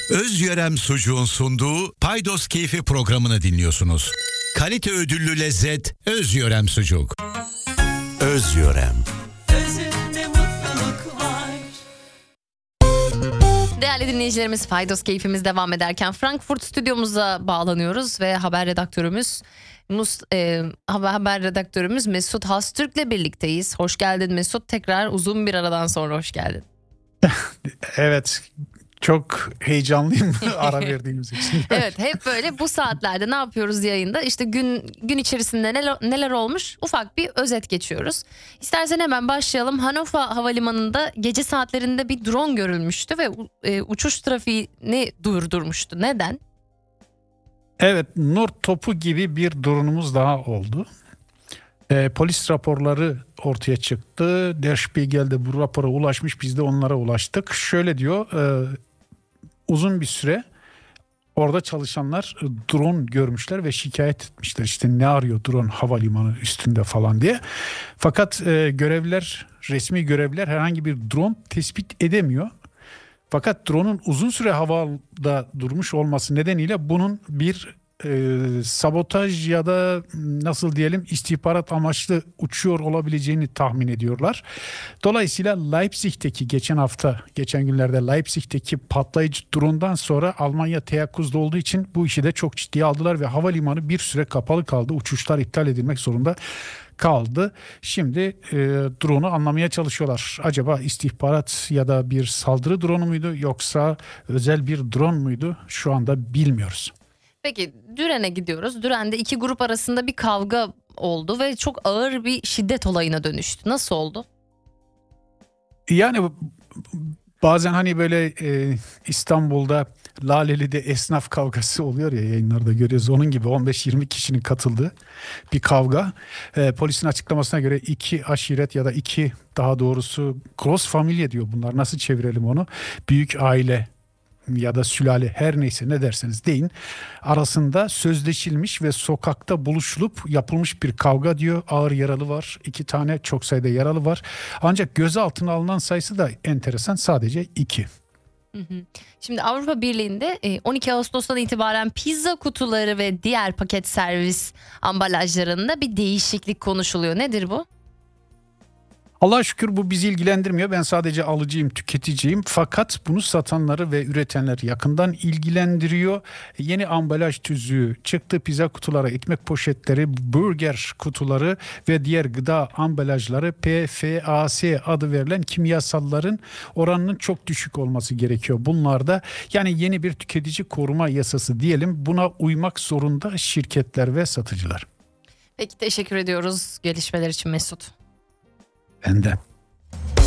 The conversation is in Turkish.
Özyörem Sucuğun sunduğu Paydos Keyfi programını dinliyorsunuz. Kalite ödüllü lezzet Özyörem Sucuk. Özyörem. Özünde mutluluk var. Değerli dinleyicilerimiz, Paydos Keyfimiz devam ederken Frankfurt stüdyomuza bağlanıyoruz ve haber redaktörümüz Mesut Hastürk'le birlikteyiz. Hoş geldin Mesut. Tekrar uzun bir aradan sonra hoş geldin. Evet, çok heyecanlıyım ara verdiğimiz için. Evet, hep böyle bu saatlerde ne yapıyoruz yayında? İşte gün içerisinde neler olmuş, ufak bir özet geçiyoruz. İstersen hemen başlayalım. Hannover Havalimanı'nda gece saatlerinde bir drone görülmüştü ve uçuş trafiğini durdurmuştu. Neden? Evet, nur topu gibi bir durumumuz daha oldu. Polis raporları ortaya çıktı. Der Spiegel'de bu rapora ulaşmış, biz de onlara ulaştık. Şöyle diyor, uzun bir süre orada çalışanlar drone görmüşler ve şikayet etmişler. İşte ne arıyor drone havalimanı üstünde falan diye. Fakat resmi görevliler herhangi bir drone tespit edemiyor. Fakat drone'un uzun süre havada durmuş olması nedeniyle bunun bir sabotaj ya da nasıl diyelim istihbarat amaçlı uçuyor olabileceğini tahmin ediyorlar. Dolayısıyla Leipzig'teki geçen günlerde Leipzig'teki patlayıcı drone'dan sonra Almanya teyakkuzda olduğu için bu işi de çok ciddiye aldılar ve havalimanı bir süre kapalı kaldı. Uçuşlar iptal edilmek zorunda kaldı. Şimdi drone'u anlamaya çalışıyorlar. Acaba istihbarat ya da bir saldırı drone'u muydu yoksa özel bir drone muydu? Şu anda bilmiyoruz. Peki Düren'e gidiyoruz. Düren'de iki grup arasında bir kavga oldu ve çok ağır bir şiddet olayına dönüştü. Nasıl oldu? Yani bazen hani böyle İstanbul'da Laleli'de esnaf kavgası oluyor ya, yayınlarda görüyoruz. Onun gibi 15-20 kişinin katıldığı bir kavga. Polisin açıklamasına göre iki aşiret ya da daha doğrusu Großfamilie diyor bunlar. Nasıl çevirelim onu? Büyük aile ya da sülale, her neyse ne derseniz deyin, arasında sözleşilmiş ve sokakta buluşulup yapılmış bir kavga diyor. Ağır yaralı var. 2 tane çok sayıda yaralı var. Ancak gözaltına alınan sayısı da enteresan, sadece 2. Şimdi Avrupa Birliği'nde 12 Ağustos'tan itibaren pizza kutuları ve diğer paket servis ambalajlarında bir değişiklik konuşuluyor. Nedir bu? Allah'a şükür bu bizi ilgilendirmiyor. Ben sadece alıcıyım, tüketiciyim. Fakat bunu satanları ve üretenleri yakından ilgilendiriyor. Yeni ambalaj tüzüğü çıktı. Pizza kutuları, ekmek poşetleri, burger kutuları ve diğer gıda ambalajları PFAS adı verilen kimyasalların oranının çok düşük olması gerekiyor bunlarda. Yani yeni bir tüketici koruma yasası diyelim. Buna uymak zorunda şirketler ve satıcılar. Peki, teşekkür ediyoruz gelişmeler için Mesut. Ben de.